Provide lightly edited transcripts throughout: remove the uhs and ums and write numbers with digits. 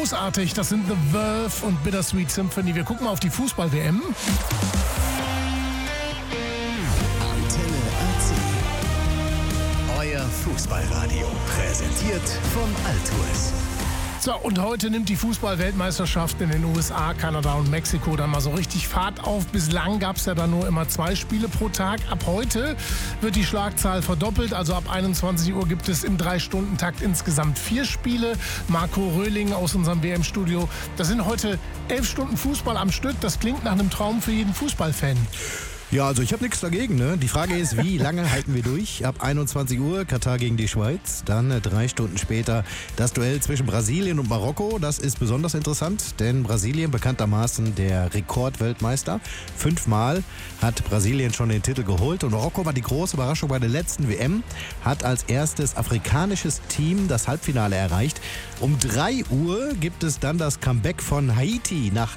großartig. Das sind The Verve und Bittersweet Symphony. Wir gucken mal auf die Fußball-WM. Antenne AC. Euer Fußballradio. Präsentiert von Altours. So, und heute nimmt die Fußball-Weltmeisterschaft in den USA, Kanada und Mexiko dann mal so richtig Fahrt auf. Bislang gab es ja dann nur immer 2 Spiele pro Tag. Ab heute wird die Schlagzahl verdoppelt. Also ab 21 Uhr gibt es im 3-Stunden-Takt insgesamt 4 Spiele. Marco Röhling aus unserem WM-Studio. Das sind heute 11 Stunden Fußball am Stück. Das klingt nach einem Traum für jeden Fußballfan. Ja, also ich habe nichts dagegen. Ne? Die Frage ist, wie lange halten wir durch? Ab 21 Uhr Katar gegen die Schweiz. Dann 3 Stunden später das Duell zwischen Brasilien und Marokko. Das ist besonders interessant, denn Brasilien bekanntermaßen der Rekordweltmeister. 5-mal hat Brasilien schon den Titel geholt. Und Marokko war die große Überraschung bei der letzten WM. Hat als erstes afrikanisches Team das Halbfinale erreicht. Um 3 Uhr gibt es dann das Comeback von Haiti. Nach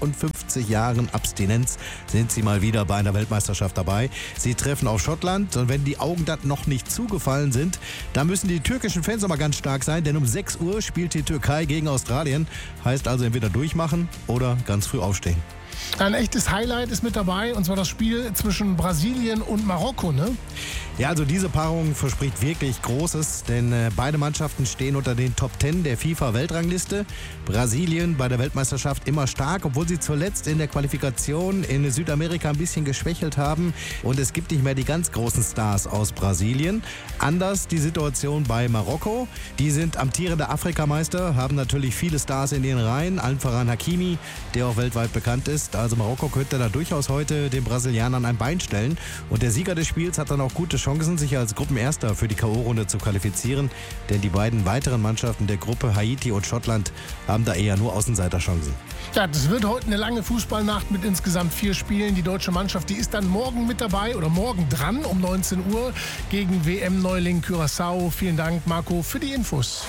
52 Jahren Abstinenz sind sie mal wieder bei einer Weltmeisterschaft dabei. Sie treffen auf Schottland und wenn die Augen dann noch nicht zugefallen sind, dann müssen die türkischen Fans aber ganz stark sein, denn um 6 Uhr spielt die Türkei gegen Australien. Heißt also entweder durchmachen oder ganz früh aufstehen. Ein echtes Highlight ist mit dabei, und zwar das Spiel zwischen Brasilien und Marokko, ne? Ja, also diese Paarung verspricht wirklich Großes, denn beide Mannschaften stehen unter den Top 10 der FIFA-Weltrangliste. Brasilien bei der Weltmeisterschaft immer stark, obwohl sie zuletzt in der Qualifikation in Südamerika ein bisschen geschwächelt haben. Und es gibt nicht mehr die ganz großen Stars aus Brasilien. Anders die Situation bei Marokko. Die sind amtierende Afrikameister, haben natürlich viele Stars in den Reihen, allen voran Hakimi, der auch weltweit bekannt ist. Also Marokko könnte da durchaus heute den Brasilianern ein Bein stellen. Und der Sieger des Spiels hat dann auch gute Chancen, sich als Gruppenerster für die K.O.-Runde zu qualifizieren. Denn die beiden weiteren Mannschaften der Gruppe, Haiti und Schottland, haben da eher nur Außenseiterchancen. Ja, das wird heute eine lange Fußballnacht mit insgesamt 4 Spielen. Die deutsche Mannschaft, die ist dann morgen mit dabei oder morgen dran um 19 Uhr gegen WM-Neuling Curaçao. Vielen Dank, Marco, für die Infos.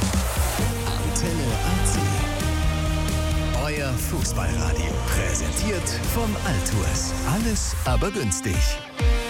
Antenne AC. Euer Fußballradio. Präsentiert von Altours. Alles aber günstig.